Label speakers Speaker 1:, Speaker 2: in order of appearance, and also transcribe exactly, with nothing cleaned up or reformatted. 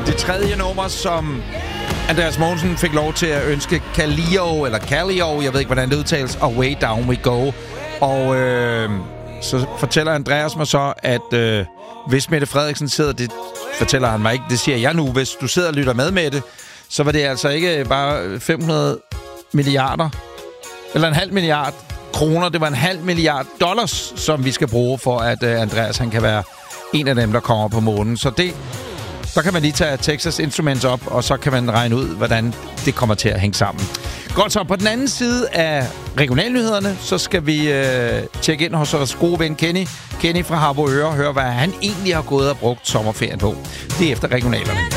Speaker 1: Det tredje nummer, som Andreas Mogensen fik lov til at ønske Kallio, eller Kallio, jeg ved ikke, hvordan det udtales, og Way Down We Go. Og øh, så fortæller Andreas mig så, at øh, hvis Mette Frederiksen sidder, det fortæller han mig ikke, det siger jeg nu, hvis du sidder og lytter med med det, så var det altså ikke bare fem hundrede milliarder, eller en halv milliard kroner, det var en halv milliard dollars, som vi skal bruge for, at øh, Andreas han kan være en af dem, der kommer på månen. Så det, der kan man lige tage Texas Instruments op, og så kan man regne ud, hvordan det kommer til at hænge sammen. Godt så, på den anden side af regionalnyhederne, så skal vi øh, tjekke ind hos vores gode ven Kenny. Kenny fra Harboøre og høre, hvad han egentlig har gået og brugt sommerferien på. Det er efter regionalerne.